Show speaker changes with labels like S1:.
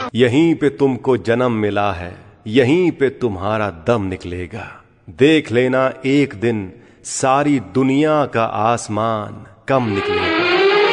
S1: यहीं पे तुमको जन्म मिला है, यहीं पे तुम्हारा दम निकलेगा। देख लेना एक दिन सारी दुनिया का आसमान कम निकलेगा।